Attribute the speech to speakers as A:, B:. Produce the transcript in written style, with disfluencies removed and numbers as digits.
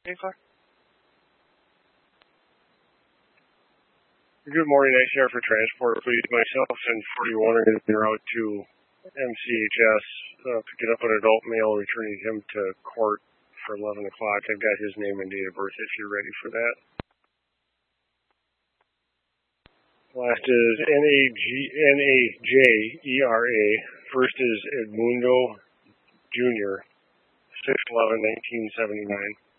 A: for?
B: Good morning, ICR for transport. Please, myself and 41 are going to be route to MCHS, picking up an adult male, returning him to court for 11 o'clock. I've got his name and date of birth if you're ready for that. Last is Najera. First is Edmundo Jr., 6/11/1979.